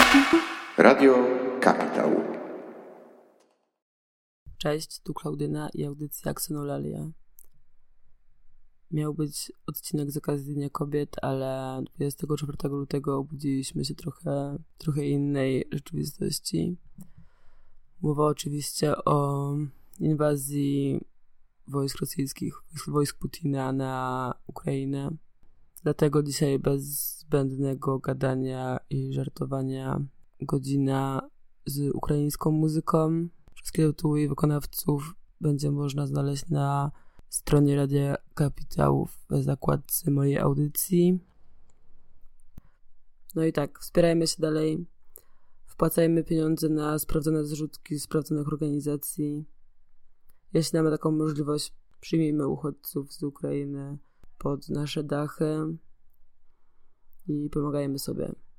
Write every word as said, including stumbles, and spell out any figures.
Radio Kapitał. Cześć, tu Klaudyna i audycja Ksenolalia. Miał być odcinek z okazji Dnia Kobiet, ale dwudziestego czwartego lutego obudziliśmy się trochę, trochę innej rzeczywistości. Mowa oczywiście o inwazji wojsk rosyjskich, wojsk Putina na Ukrainę. Dlatego dzisiaj bez zbędnego gadania i żartowania godzina z ukraińską muzyką. Wszystkie tytuły i wykonawców będzie można znaleźć na stronie Radia Kapitał w zakładce mojej audycji. No i tak, wspierajmy się dalej. Wpłacajmy pieniądze na sprawdzone zrzutki sprawdzonych organizacji. Jeśli mamy taką możliwość, przyjmijmy uchodźców z Ukrainy pod nasze dachy i pomagajmy sobie.